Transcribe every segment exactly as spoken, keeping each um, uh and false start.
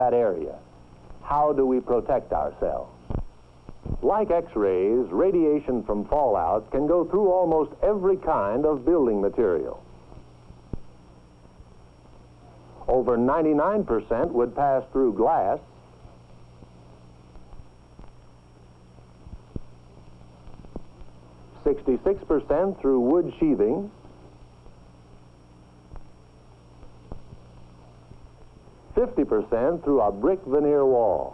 that area. How do we protect ourselves? Like X-rays, radiation from fallout can go through almost every kind of building material. Over ninety-nine percent would pass through glass, sixty-six percent through wood sheathing, fifty percent through a brick veneer wall.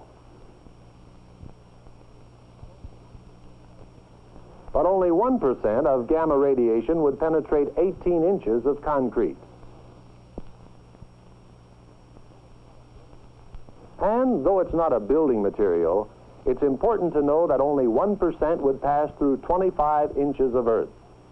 But only one percent of gamma radiation would penetrate eighteen inches of concrete. And though it's not a building material, it's important to know that only one percent would pass through twenty-five inches of earth.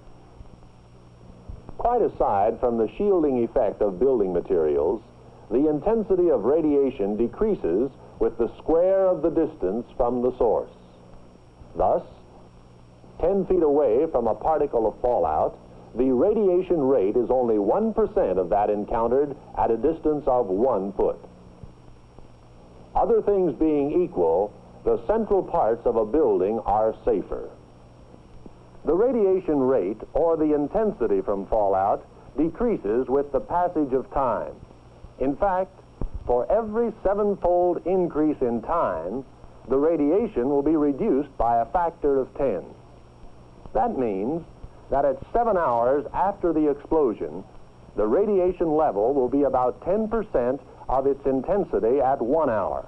Quite aside from the shielding effect of building materials, the intensity of radiation decreases with the square of the distance from the source. Thus, ten feet away from a particle of fallout, the radiation rate is only one percent of that encountered at a distance of one foot. Other things being equal, the central parts of a building are safer. The radiation rate, or the intensity from fallout, decreases with the passage of time. In fact, for every sevenfold increase in time, the radiation will be reduced by a factor of ten. That means that at seven hours after the explosion, the radiation level will be about ten percent of its intensity at one hour.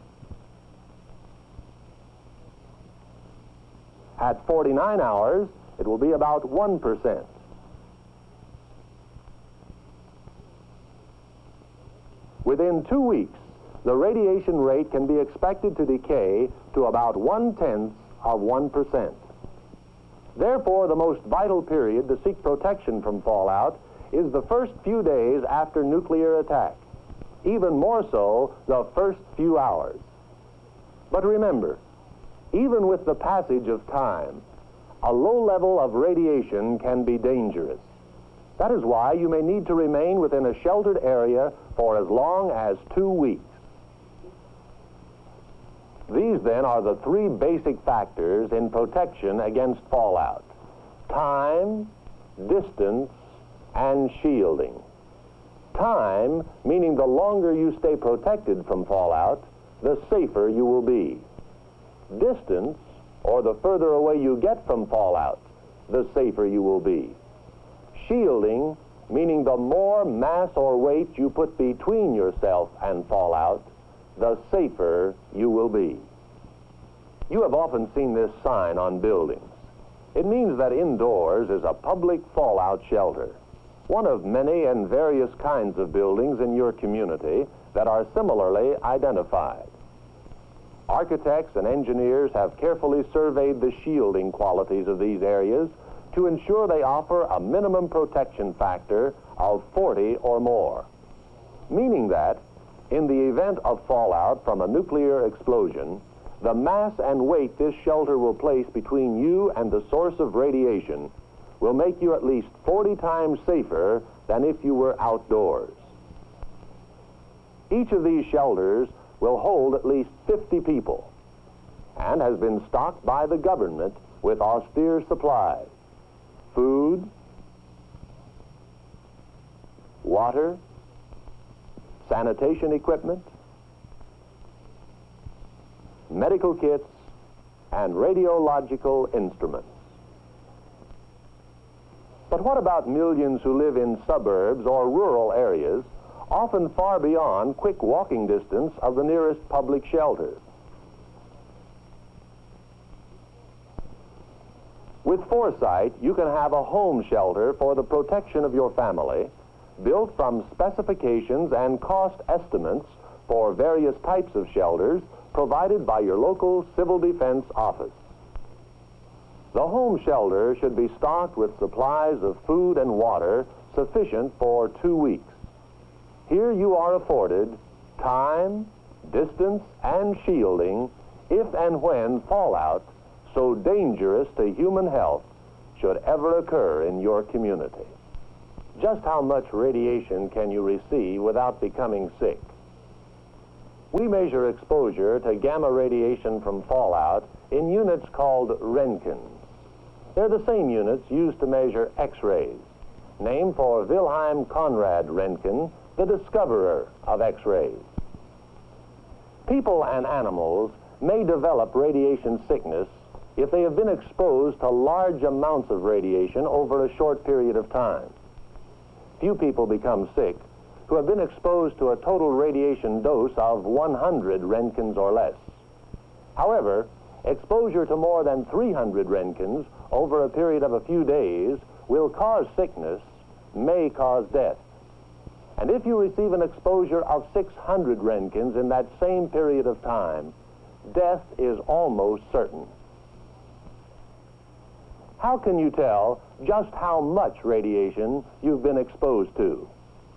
At forty-nine hours, it will be about one percent. Within two weeks, the radiation rate can be expected to decay to about one-tenth of one percent. Therefore, the most vital period to seek protection from fallout is the first few days after nuclear attack, even more so the first few hours. But remember, even with the passage of time, a low level of radiation can be dangerous. That is why you may need to remain within a sheltered area for as long as two weeks. These, then, are the three basic factors in protection against fallout: time, distance, and shielding. Time, meaning the longer you stay protected from fallout, the safer you will be. Distance, or the further away you get from fallout, the safer you will be. Shielding, meaning the more mass or weight you put between yourself and fallout, the safer you will be. You have often seen this sign on buildings. It means that indoors is a public fallout shelter, one of many and various kinds of buildings in your community that are similarly identified. Architects and engineers have carefully surveyed the shielding qualities of these areas to ensure they offer a minimum protection factor of forty or more, meaning that in the event of fallout from a nuclear explosion, the mass and weight this shelter will place between you and the source of radiation will make you at least forty times safer than if you were outdoors. Each of these shelters will hold at least fifty people and has been stocked by the government with austere supplies: food, water, sanitation equipment, medical kits, and radiological instruments. But what about millions who live in suburbs or rural areas, often far beyond quick walking distance of the nearest public shelter? With foresight, you can have a home shelter for the protection of your family, built from specifications and cost estimates for various types of shelters provided by your local civil defense office. The home shelter should be stocked with supplies of food and water sufficient for two weeks. Here you are afforded time, distance, and shielding if and when fallout, so dangerous to human health, should ever occur in your community. Just how much radiation can you receive without becoming sick? We measure exposure to gamma radiation from fallout in units called Roentgens. They're the same units used to measure X-rays, named for Wilhelm Conrad Roentgen, the discoverer of X-rays. People and animals may develop radiation sickness if they have been exposed to large amounts of radiation over a short period of time. Few people become sick who have been exposed to a total radiation dose of one hundred Roentgens or less. However, exposure to more than three hundred Roentgens over a period of a few days will cause sickness, may cause death. And if you receive an exposure of six hundred Roentgens in that same period of time, death is almost certain. How can you tell just how much radiation you've been exposed to?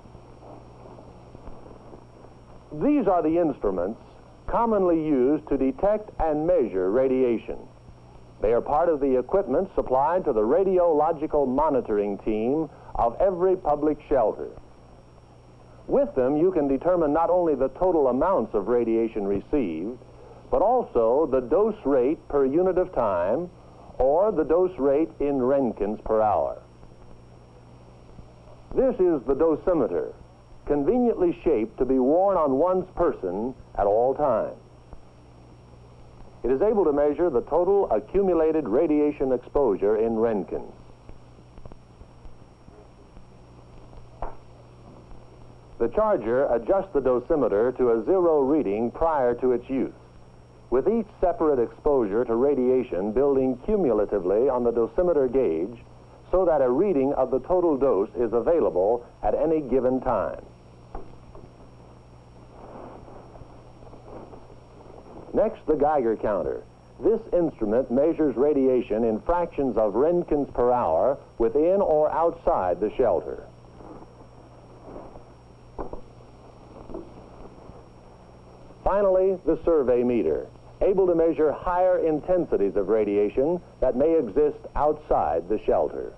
These are the instruments commonly used to detect and measure radiation. They are part of the equipment supplied to the radiological monitoring team of every public shelter. With them, you can determine not only the total amounts of radiation received, but also the dose rate per unit of time, or the dose rate in Roentgens per hour. This is the dosimeter, conveniently shaped to be worn on one's person at all times. It is able to measure the total accumulated radiation exposure in Roentgens. The charger adjusts the dosimeter to a zero reading prior to its use, with each separate exposure to radiation building cumulatively on the dosimeter gauge so that a reading of the total dose is available at any given time. Next, the Geiger counter. This instrument measures radiation in fractions of Roentgens per hour within or outside the shelter. Finally, the survey meter, able to measure higher intensities of radiation that may exist outside the shelter.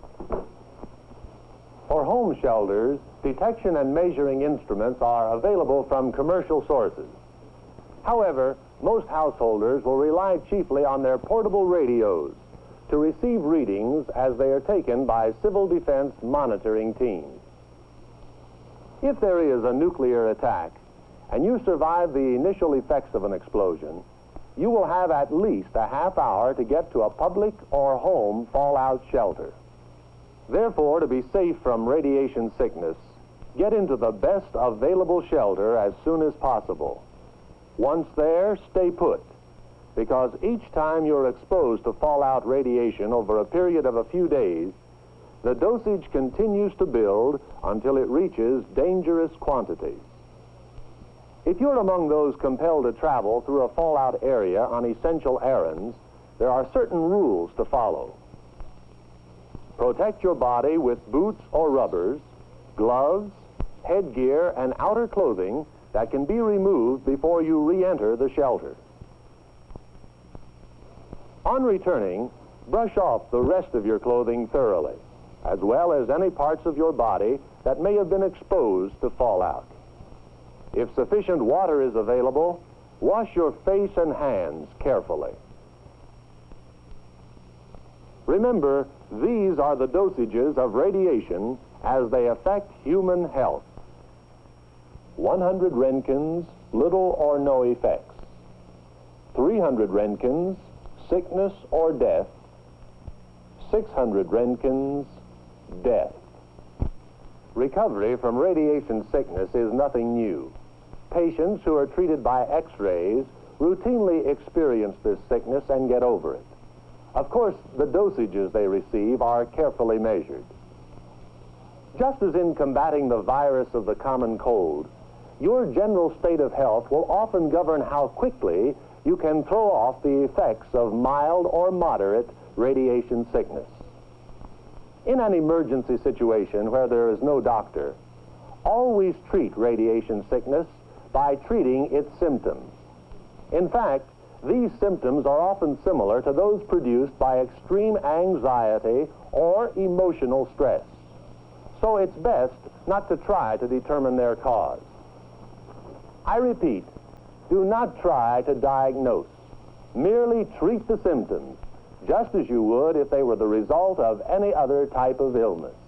For home shelters, detection and measuring instruments are available from commercial sources. However, most householders will rely chiefly on their portable radios to receive readings as they are taken by civil defense monitoring teams. If there is a nuclear attack and you survive the initial effects of an explosion, you will have at least a half hour to get to a public or home fallout shelter. Therefore, to be safe from radiation sickness, get into the best available shelter as soon as possible. Once there, stay put, because each time you're exposed to fallout radiation over a period of a few days, the dosage continues to build until it reaches dangerous quantities. If you're among those compelled to travel through a fallout area on essential errands, there are certain rules to follow. Protect your body with boots or rubbers, gloves, headgear, and outer clothing that can be removed before you re-enter the shelter. On returning, brush off the rest of your clothing thoroughly, as well as any parts of your body that may have been exposed to fallout. If sufficient water is available, wash your face and hands carefully. Remember, these are the dosages of radiation as they affect human health. one hundred Roentgens, little or no effects. three hundred Roentgens, sickness or death. six hundred Roentgens, death. Recovery from radiation sickness is nothing new. Patients who are treated by X-rays routinely experience this sickness and get over it. Of course, the dosages they receive are carefully measured. Just as in combating the virus of the common cold, your general state of health will often govern how quickly you can throw off the effects of mild or moderate radiation sickness. In an emergency situation where there is no doctor, always treat radiation sickness by treating its symptoms. In fact, these symptoms are often similar to those produced by extreme anxiety or emotional stress. So it's best not to try to determine their cause. I repeat, Do not try to diagnose. Merely treat the symptoms, just as you would if they were the result of any other type of illness.